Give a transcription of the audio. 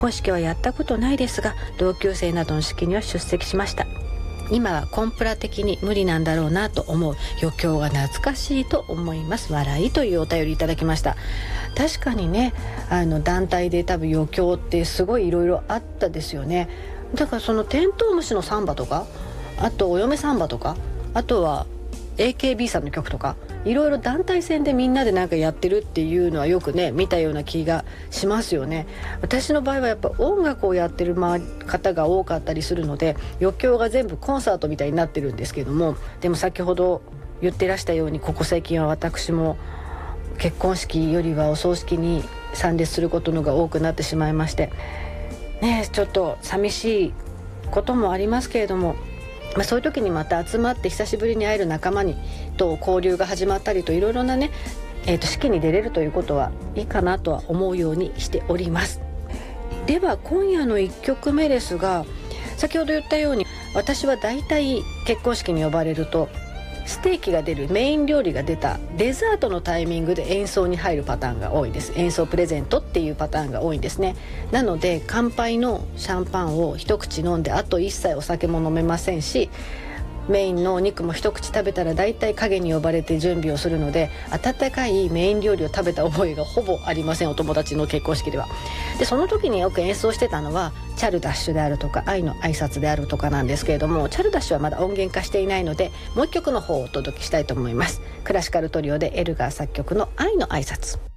婚式はやったことないですが、同級生などの式には出席しました。今はコンプラ的に無理なんだろうなと思う。余興が懐かしいと思います。笑い、というお便りいただきました。確かにね、団体で多分余興ってすごいいろいろあったですよね。だからそのテントウムシのサンバとか、あとお嫁サンバとか、あとは AKB さんの曲とか、いろいろ団体戦でみんなでなんかやってるっていうのはよくね見たような気がしますよね。私の場合はやっぱ音楽をやってる方が多かったりするので、余興が全部コンサートみたいになってるんですけども、でも先ほど言ってらしたように、ここ最近は私も結婚式よりはお葬式に参列することのが多くなってしまいましてね、ちょっと寂しいこともありますけれども、そういう時にまた集まって久しぶりに会える仲間と交流が始まったりと、いろいろなね、式に出れるということはいいかなとは思うようにしております。では今夜の1曲目ですが、先ほど言ったように私はだいたい結婚式に呼ばれるとステーキが出る、メイン料理が出たデザートのタイミングで演奏に入るパターンが多いです。演奏プレゼントっていうパターンが多いんですね。なので乾杯のシャンパンを一口飲んで、あと一切お酒も飲めませんし、メインのお肉も一口食べたらだいたい影に呼ばれて準備をするので、温かいメイン料理を食べた覚えがほぼありません、お友達の結婚式では。でその時によく演奏してたのはチャルダッシュであるとか愛の挨拶であるとかなんですけれども、チャルダッシュはまだ音源化していないので、もう一曲の方をお届けしたいと思います。クラシカルトリオでエルガー作曲の愛の挨拶。